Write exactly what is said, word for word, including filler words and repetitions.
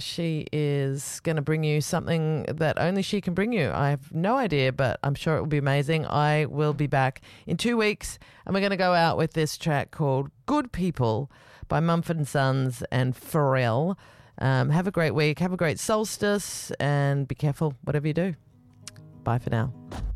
she is going to bring you something that only she can bring you. I have no idea, but I'm sure it will be amazing. I will be back in two weeks, and we're going to go out with this track called Good People by Mumford and Sons and Pharrell. Um, have a great week. Have a great solstice, and be careful whatever you do. Bye for now.